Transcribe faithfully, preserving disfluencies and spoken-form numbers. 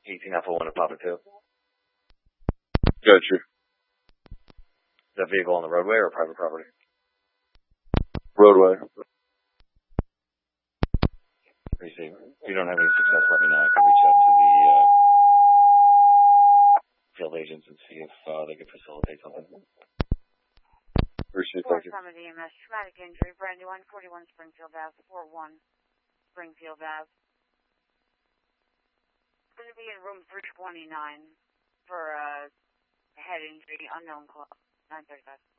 eighteen Alpha one to Papa two. Gotcha. Is that vehicle on the roadway or private property? Roadway. Receive. If you don't have any success, let me know. I can reach out to the uh, field agents and see if uh, they can facilitate something. Appreciate it. Thank you. E M S, traumatic injury, Brandywine, forty-one Springfield Avenue, four one Springfield Avenue. Going to be in room three twenty-nine for uh, head injury, unknown cause, nine thirty-five.